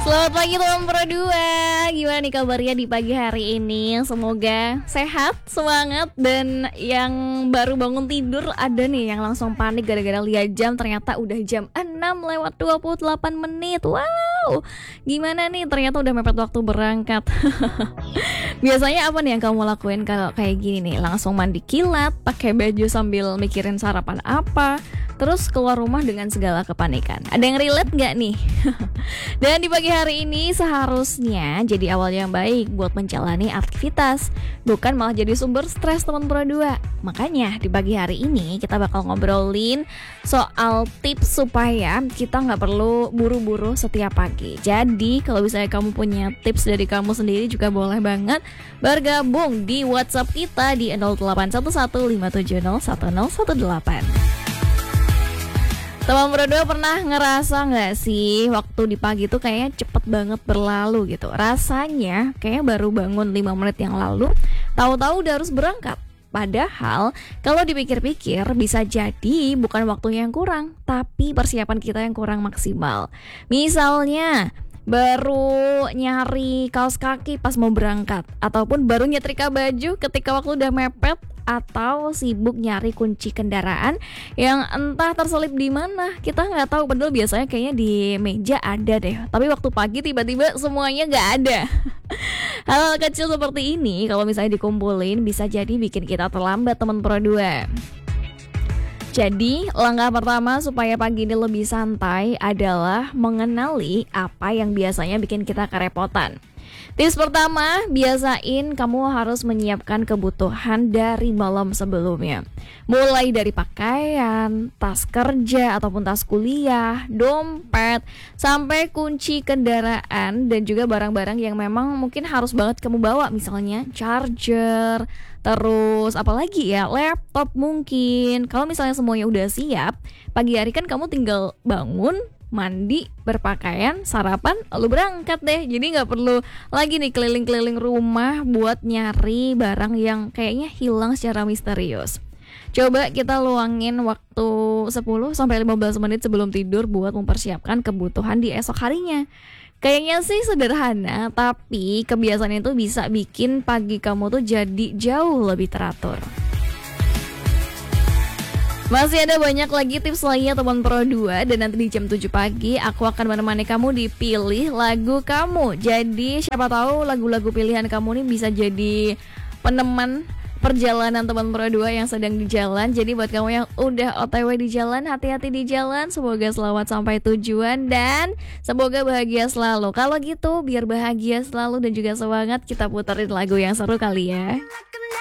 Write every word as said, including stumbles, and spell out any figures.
Selamat pagi teman Pro dua. Gimana nih kabarnya di pagi hari ini? Semoga sehat, semangat. Dan yang baru bangun tidur ada nih yang langsung panik gara-gara lihat jam. Ternyata udah jam enam lewat dua puluh delapan menit. Wow, gimana nih, ternyata udah mepet waktu berangkat. Biasanya apa nih yang kamu lakuin kalau kayak gini nih? Langsung mandi kilat, pakai baju sambil mikirin sarapan apa, terus keluar rumah dengan segala kepanikan. Ada yang relate gak nih? Dan di pagi hari ini seharusnya jadi awal yang baik buat menjalani aktivitas, bukan malah jadi sumber stres teman Pro dua. Makanya di pagi hari ini kita bakal ngobrolin soal tips supaya kita gak perlu buru-buru setiap pagi. Jadi kalau misalnya kamu punya tips dari kamu sendiri juga boleh banget bergabung di WhatsApp kita di nol delapan satu satu lima tujuh nol satu nol satu delapan. Teman Pro dua pernah ngerasa gak sih waktu di pagi tuh kayaknya cepet banget berlalu gitu. Rasanya kayaknya baru bangun lima menit yang lalu, tahu-tahu udah harus berangkat. Padahal kalau dipikir-pikir bisa jadi bukan waktunya yang kurang, tapi persiapan kita yang kurang maksimal. Misalnya baru nyari kaos kaki pas mau berangkat, ataupun baru nyetrika baju ketika waktu udah mepet, atau sibuk nyari kunci kendaraan yang entah terselip di mana, kita nggak tahu. Padahal biasanya kayaknya di meja ada deh, tapi waktu pagi tiba-tiba semuanya nggak ada. Hal kecil seperti ini kalau misalnya dikumpulin bisa jadi bikin kita terlambat teman Pro dua. Jadi langkah pertama supaya pagi ini lebih santai adalah mengenali apa yang biasanya bikin kita kerepotan. Tips pertama, biasain kamu harus menyiapkan kebutuhan dari malam sebelumnya. Mulai dari pakaian, tas kerja ataupun tas kuliah, dompet, sampai kunci kendaraan dan juga barang-barang yang memang mungkin harus banget kamu bawa. Misalnya charger, terus apalagi ya, laptop mungkin. Kalau misalnya semuanya udah siap, pagi hari kan kamu tinggal bangun, mandi, berpakaian, sarapan, lalu berangkat deh. Jadi gak perlu lagi nih keliling-keliling rumah buat nyari barang yang kayaknya hilang secara misterius. Coba kita luangin waktu sepuluh sampai lima belas menit sebelum tidur buat mempersiapkan kebutuhan di esok harinya. Kayaknya sih sederhana, tapi kebiasaan itu bisa bikin pagi kamu tuh jadi jauh lebih teratur. Masih ada banyak lagi tips lainnya teman Pro dua, dan nanti di jam tujuh pagi aku akan menemani kamu di Pilih Lagu Kamu. Jadi siapa tahu lagu-lagu pilihan kamu nih bisa jadi peneman perjalanan teman Pro dua yang sedang di jalan. Jadi buat kamu yang udah O T W di jalan, hati-hati di jalan. Semoga selamat sampai tujuan dan semoga bahagia selalu. Kalau gitu biar bahagia selalu dan juga semangat, kita puterin lagu yang seru kali ya.